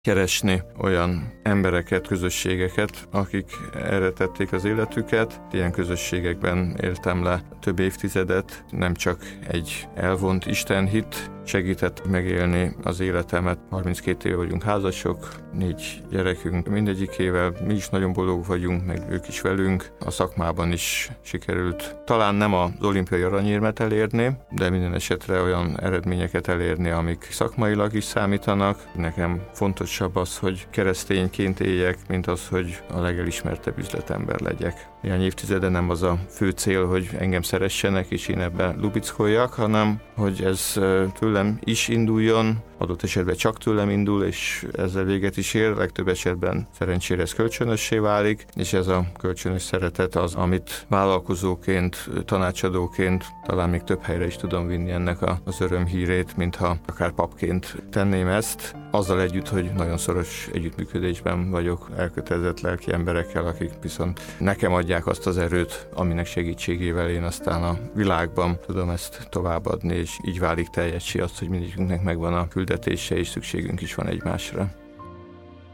keresni olyan embereket, közösségeket, akik erre tették az életüket. Ilyen közösségekben éltem le több évtizedet, nem csak egy elvont istenhit segített megélni az életemet. 32 éve vagyunk házasok, 4 gyerekünk, mindegyikével mi is nagyon boldogok vagyunk, meg ők is velünk. A szakmában is sikerült talán nem az olimpiai aranyérmet elérni, de minden esetre olyan eredményeket elérni, amik szakmailag is számítanak. Nekem fontosabb az, hogy keresztényként éljek, mint az, hogy a legelismertebb üzletember legyek. Néhány évtizede nem az a fő cél, hogy engem szeressenek, és én ebben lubickoljak, hanem hogy ez tőlem is induljon, adott esetben csak tőlem indul, és ezzel véget is ér, legtöbb esetben szerencsére ez kölcsönössé válik, és ez a kölcsönös szeretet az, amit vállalkozóként, tanácsadóként talán még több helyre is tudom vinni ennek az örömhírét, mintha akár papként tenném ezt, azzal együtt, hogy nagyon szoros együttműködésben vagyok elkötelezett lelki emberekkel, akik viszont nekem adják azt az erőt, aminek segítségével én aztán a világban tudom ezt továbbadni, és így válik teljessé azt, hogy mindegyikünknek megvan a küldetése, és szükségünk is van egymásra.